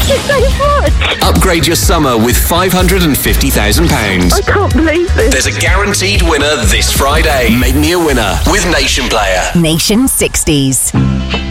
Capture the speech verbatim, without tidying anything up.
Thank you so much. Upgrade your summer with five hundred fifty thousand pounds. I can't believe this. There's a guaranteed winner this Friday. Make me a winner with Nation Player. Nation sixties.